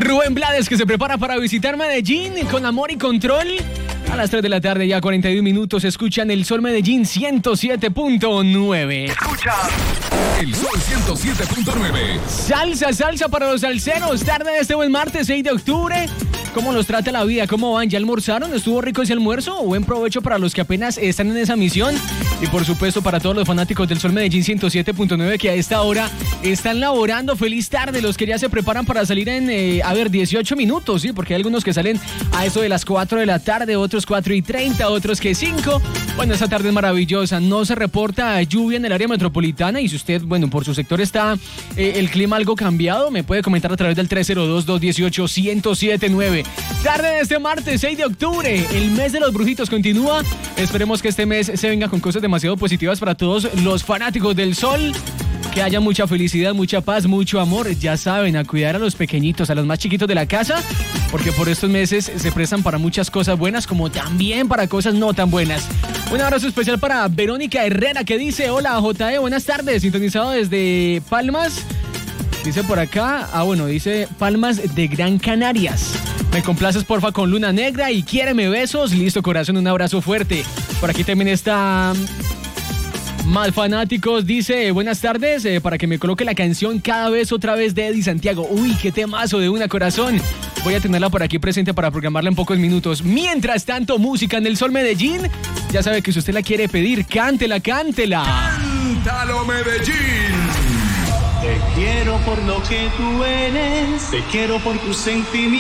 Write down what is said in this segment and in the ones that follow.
Rubén Blades, que se prepara para visitar Medellín con Amor y Control. A las 3 de la tarde, ya 41 minutos, escuchan el Sol Medellín 107.9. Escucha el Sol 107.9. Salsa para los salseros. Tarde de este buen martes 6 de octubre. ¿Cómo los trata la vida? ¿Cómo van? ¿Ya almorzaron? ¿Estuvo rico ese almuerzo? Buen provecho para los que apenas están en esa misión. Y por supuesto para todos los fanáticos del Sol Medellín 107.9 que a esta hora están laborando. Feliz tarde. Los que ya se preparan para salir en, 18 minutos, ¿sí? Porque hay algunos que salen a eso de las 4 de la tarde, otros 4:30, otros que 5. Bueno, esta tarde es maravillosa. No se reporta lluvia en el área metropolitana y si usted, bueno, por su sector está el clima algo cambiado, me puede comentar a través del 302-218-1079. Tarde de este martes 6 de octubre, el mes de los brujitos continúa. Esperemos que este mes se venga con cosas demasiado positivas para todos los fanáticos del sol. Que haya mucha felicidad, mucha paz, mucho amor. Ya saben, a cuidar a los pequeñitos, a los más chiquitos de la casa, porque por estos meses se prestan para muchas cosas buenas como también para cosas no tan buenas. Un abrazo especial para Verónica Herrera, que dice: hola JE, buenas tardes, sintonizado desde Palmas. Dice por acá, dice Palmas de Gran Canarias. Me complaces porfa con Luna Negra y quiéreme besos. Listo, corazón, un abrazo fuerte. Por aquí también está Más Fanáticos, dice: buenas tardes, para que me coloque la canción Cada Vez Otra Vez de Eddie Santiago. Uy, qué temazo de una, corazón. Voy a tenerla por aquí presente para programarla en pocos minutos. Mientras tanto, música en el Sol Medellín. Ya sabe que si usted la quiere pedir, cántela. ¡Cántalo, Medellín! Te quiero por lo que tú eres, te quiero por tus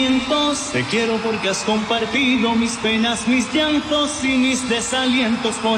sentimientos, te quiero porque has compartido mis penas, mis llantos y mis desalientos. Por